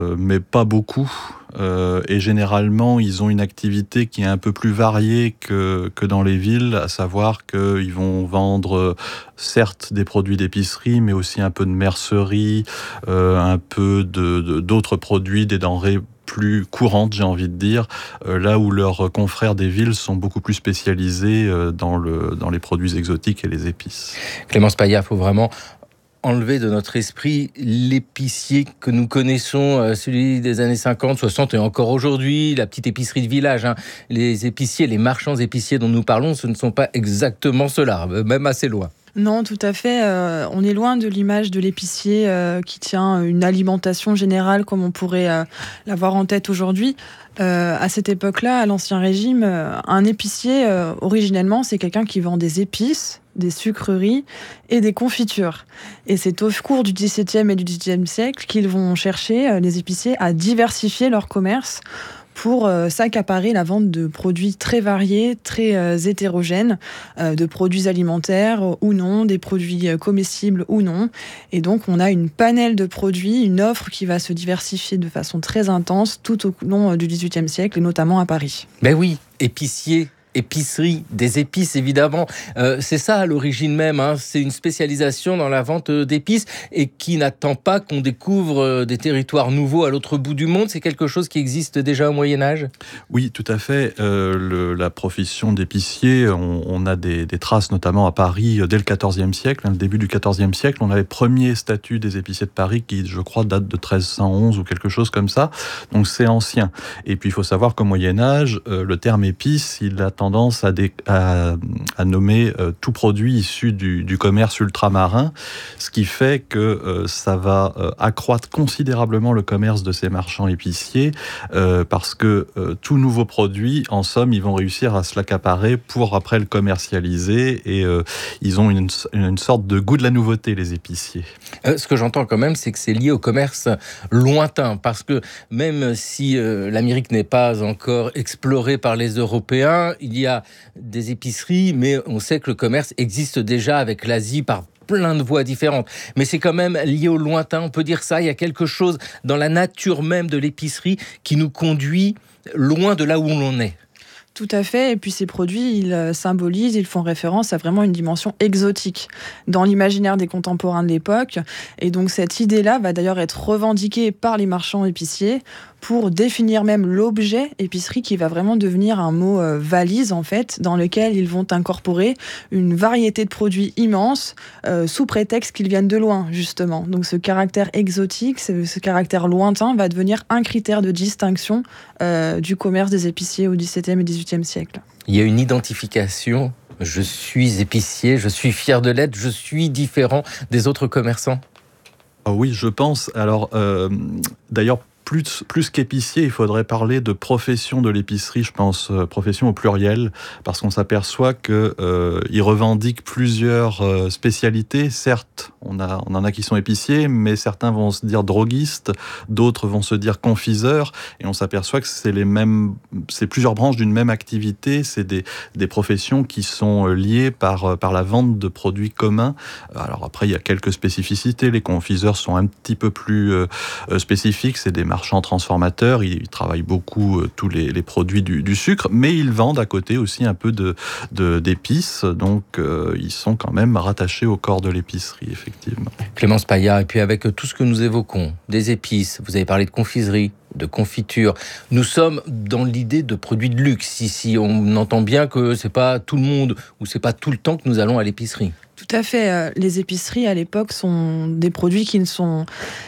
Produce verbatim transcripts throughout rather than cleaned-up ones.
euh, mais pas beaucoup. Euh, et généralement, ils ont une activité qui est un peu plus variée que, que dans les villes, à savoir qu'ils vont vendre, euh, certes, des produits d'épicerie, mais aussi un peu de mercerie, euh, un peu de, de, d'autres produits, des denrées plus courantes, j'ai envie de dire, euh, là où leurs confrères des villes sont beaucoup plus spécialisés euh, dans, le, dans les produits exotiques et les épices. Clémence Paya, il faut vraiment enlever de notre esprit l'épicier que nous connaissons, celui des années cinquante, soixante et encore aujourd'hui, la petite épicerie de village. Hein. Les épiciers, les marchands épiciers dont nous parlons, ce ne sont pas exactement ceux-là, même assez loin. Non, tout à fait. Euh, on est loin de l'image de l'épicier euh, qui tient une alimentation générale comme on pourrait euh, l'avoir en tête aujourd'hui. Euh, à cette époque-là, à l'Ancien Régime, euh, un épicier, euh, originellement, c'est quelqu'un qui vend des épices, des sucreries et des confitures. Et c'est au cours du dix-septième et du dix-huitième siècle qu'ils vont chercher, euh, les épiciers, à diversifier leur commerce pour euh, s'accaparer la vente de produits très variés, très euh, hétérogènes, euh, de produits alimentaires euh, ou non, des produits euh, comestibles ou non. Et donc, on a une panel de produits, une offre qui va se diversifier de façon très intense tout au long euh, du dix-huitième siècle, et notamment à Paris. Ben oui, épicier. Épicerie, des épices évidemment, euh, c'est ça à l'origine même, hein. C'est une spécialisation dans la vente d'épices et qui n'attend pas qu'on découvre des territoires nouveaux à l'autre bout du monde. C'est quelque chose qui existe déjà au Moyen-Âge ? Oui, tout à fait. Euh, le, la profession d'épicier, on, on a des, des traces notamment à Paris dès le quatorzième siècle, hein, le début du quatorzième siècle. On a les premiers statuts des épiciers de Paris qui, je crois, datent de treize cent onze ou quelque chose comme ça. Donc c'est ancien. Et puis il faut savoir qu'au Moyen-Âge, euh, le terme épice, il a tendance à, dé, à, à nommer euh, tout produit issu du, du commerce ultramarin, ce qui fait que euh, ça va euh, accroître considérablement le commerce de ces marchands épiciers, euh, parce que euh, tout nouveau produit, en somme, ils vont réussir à se l'accaparer pour après le commercialiser, et euh, ils ont une, une sorte de goût de la nouveauté, les épiciers. Euh, ce que j'entends quand même, c'est que c'est lié au commerce lointain, parce que même si euh, l'Amérique n'est pas encore explorée par les Européens, il y a des épiceries, mais on sait que le commerce existe déjà avec l'Asie par plein de voies différentes. Mais c'est quand même lié au lointain, on peut dire ça. Il y a quelque chose dans la nature même de l'épicerie qui nous conduit loin de là où l'on est. Tout à fait, et puis ces produits, ils symbolisent, ils font référence à vraiment une dimension exotique dans l'imaginaire des contemporains de l'époque. Et donc cette idée-là va d'ailleurs être revendiquée par les marchands épiciers pour définir même l'objet épicerie, qui va vraiment devenir un mot euh, valise en fait, dans lequel ils vont incorporer une variété de produits immenses euh, sous prétexte qu'ils viennent de loin justement. Donc ce caractère exotique, ce, ce caractère lointain va devenir un critère de distinction euh, du commerce des épiciers au dix-septième et dix-huitième siècle. Il y a une identification. Je suis épicier, je suis fier de l'être, je suis différent des autres commerçants. Oh oui, je pense. Alors, euh, d'ailleurs, Plus, plus qu'épicier, il faudrait parler de profession de l'épicerie, je pense, euh, profession au pluriel, parce qu'on s'aperçoit qu'ils euh, revendiquent plusieurs euh, spécialités. Certes, on, a, on en a qui sont épiciers, mais certains vont se dire droguistes, d'autres vont se dire confiseurs, et on s'aperçoit que c'est, les mêmes, c'est plusieurs branches d'une même activité, c'est des, des professions qui sont liées par, par la vente de produits communs. Alors après, il y a quelques spécificités, les confiseurs sont un petit peu plus euh, spécifiques, c'est des marchands transformateurs, ils travaillent beaucoup euh, tous les, les produits du, du sucre, mais ils vendent à côté aussi un peu de, de, d'épices, donc euh, ils sont quand même rattachés au corps de l'épicerie, effectivement. Clémence Paya, et puis avec tout ce que nous évoquons, des épices, vous avez parlé de confiserie, de confiture, nous sommes dans l'idée de produits de luxe ici, on entend bien que c'est pas tout le monde, ou c'est pas tout le temps que nous allons à l'épicerie. Tout à fait, les épiceries à l'époque sont des produits qui ne sont...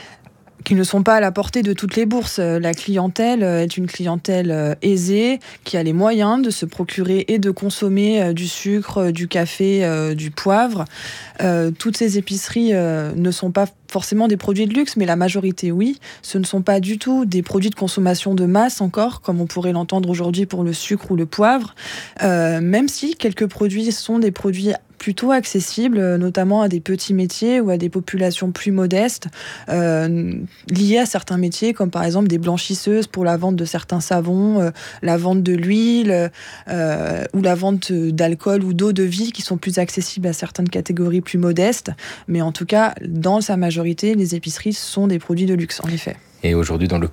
qui ne sont pas à la portée de toutes les bourses. La clientèle est une clientèle aisée, qui a les moyens de se procurer et de consommer du sucre, du café, du poivre. Euh, toutes ces épiceries euh, ne sont pas forcément des produits de luxe, mais la majorité, oui. Ce ne sont pas du tout des produits de consommation de masse encore, comme on pourrait l'entendre aujourd'hui pour le sucre ou le poivre, euh, même si quelques produits sont des produits plutôt accessibles, notamment à des petits métiers ou à des populations plus modestes, euh, liés à certains métiers, comme par exemple des blanchisseuses pour la vente de certains savons, euh, la vente de l'huile, euh, ou la vente d'alcool ou d'eau de vie, qui sont plus accessibles à certaines catégories plus modestes. Mais en tout cas, dans sa majorité, les épiceries sont des produits de luxe, en effet. Et aujourd'hui, dans le